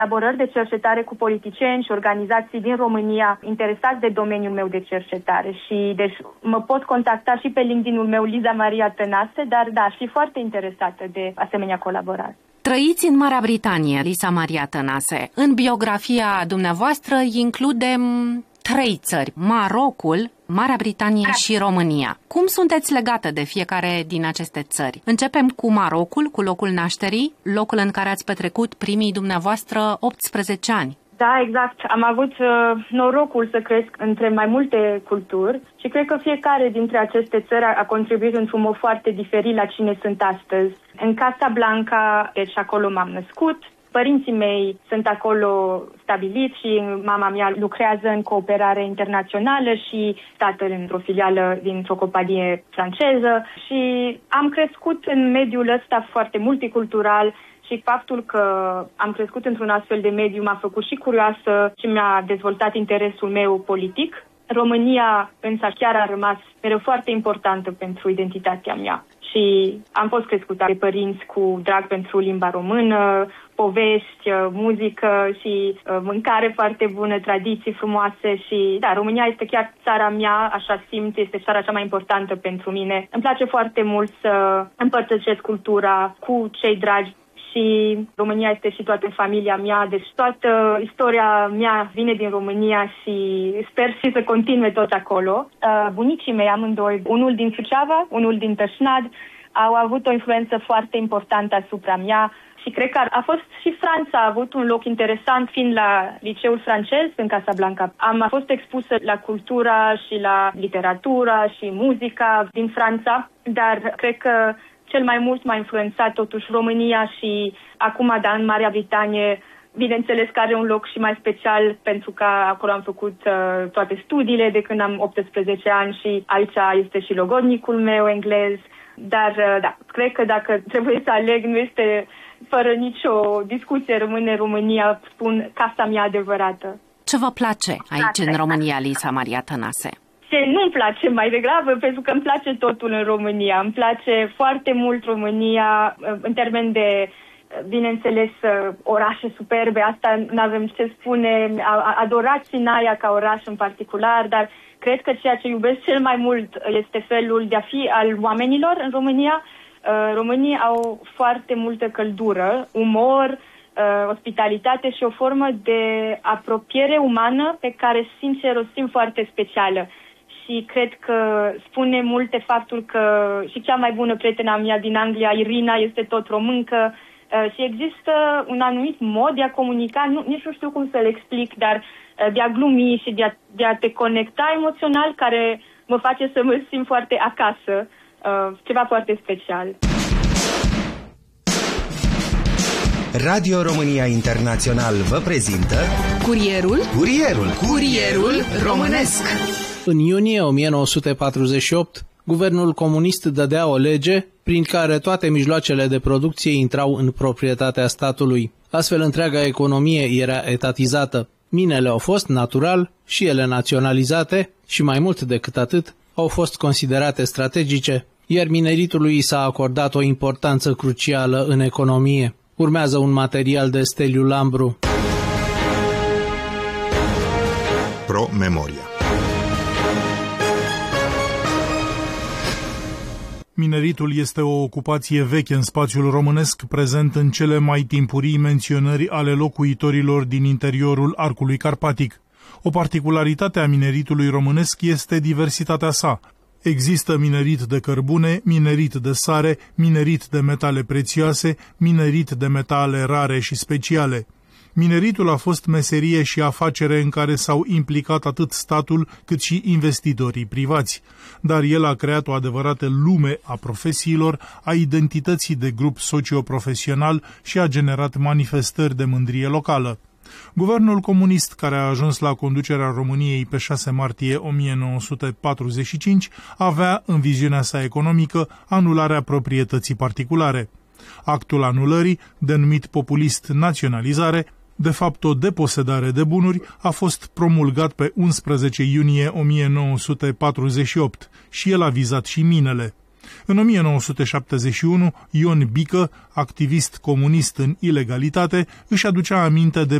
colaborări de cercetare cu politicieni și organizații din România interesați de domeniul meu de cercetare și deci mă pot contacta și pe LinkedIn-ul meu Liza Maria Tănase, dar da, aș fi foarte interesată de asemenea colaborare. Trăiți în Marea Britanie, Liza Maria Tănase. În biografia dumneavoastră includem 3 țări, Marocul, Marea Britanie și România. Cum sunteți legată de fiecare din aceste țări? Începem cu Marocul, cu locul nașterii, locul în care ați petrecut primii dumneavoastră 18 ani. Da, exact. Am avut norocul să cresc între mai multe culturi și cred că fiecare dintre aceste țări a contribuit într-un mod foarte diferit la cine sunt astăzi. În Casablanca, deci acolo m-am născut. Părinții mei sunt acolo stabiliți și mama mea lucrează în cooperare internațională și tatăl într-o filială dintr-o companie franceză și am crescut în mediul ăsta foarte multicultural și faptul că am crescut într-un astfel de mediu m-a făcut și curioasă și mi-a dezvoltat interesul meu politic. România însă chiar a rămas mereu foarte importantă pentru identitatea mea. Și am fost crescută de părinți cu drag pentru limba română, povești, muzică și mâncare foarte bună, tradiții frumoase și da, România este chiar țara mea, așa simt, este țara cea mai importantă pentru mine. Îmi place foarte mult să împărtășesc cultura cu cei dragi și România este și toată familia mea, deci toată istoria mea vine din România și sper și să continue tot acolo. Bunicii mei amândoi, unul din Suceava, unul din Tășnad, au avut o influență foarte importantă asupra mea și cred că a fost și Franța a avut un loc interesant fiind la liceul francez în Casablanca. Am fost expusă la cultura și la literatura și muzica din Franța, dar cred că cel mai mult m-a influențat totuși România și acum, da, în Marea Britanie, bineînțeles că are un loc și mai special pentru că acolo am făcut toate studiile de când am 18 ani și aici este și logodnicul meu englez. Dar, da, cred că dacă trebuie să aleg, nu este fără nicio discuție, rămâne România, spun, casa mea adevărată. Ce vă place aici în România, Liza Maria Tănase? Ce nu-mi place mai degrabă, pentru că îmi place totul în România. Îmi place foarte mult România în termen de, bineînțeles, orașe superbe. Asta n-avem ce spune. Adorat Sinaia ca oraș în particular, dar cred că ceea ce iubesc cel mai mult este felul de a fi al oamenilor în România. Românii au foarte multă căldură, umor, ospitalitate și o formă de apropiere umană pe care, sincer, o simt foarte specială. Și cred că spune multe faptul că și cea mai bună prietena mea din Anglia, Irina, este tot româncă și există un anumit mod de a comunica, nici nu știu cum să le explic, dar de a glumi și de a te conecta emoțional, care mă face să mă simt foarte acasă, ceva foarte special. Radio România Internațional vă prezintă Curierul Românesc. În iunie 1948, guvernul comunist dădea o lege prin care toate mijloacele de producție intrau în proprietatea statului. Astfel, întreaga economie era etatizată. Minele au fost, natural, și ele naționalizate și, mai mult decât atât, au fost considerate strategice, iar mineritului i s-a acordat o importanță crucială în economie. Urmează un material de Steliu Lambru. Pro Memoria. Mineritul este o ocupație veche în spațiul românesc, prezent în cele mai timpurii menționări ale locuitorilor din interiorul arcului carpatic. O particularitate a mineritului românesc este diversitatea sa. Există minerit de cărbune, minerit de sare, minerit de metale prețioase, minerit de metale rare și speciale. Mineritul a fost meserie și afacere în care s-au implicat atât statul cât și investitorii privați, dar el a creat o adevărată lume a profesiilor, a identității de grup socioprofesional și a generat manifestări de mândrie locală. Guvernul comunist, care a ajuns la conducerea României pe 6 martie 1945, avea în viziunea sa economică anularea proprietății particulare. Actul anulării, denumit populist naționalizare, de fapt o deposedare de bunuri, a fost promulgat pe 11 iunie 1948 și el a vizat și minele. În 1971, Ion Bică, activist comunist în ilegalitate, își aducea aminte de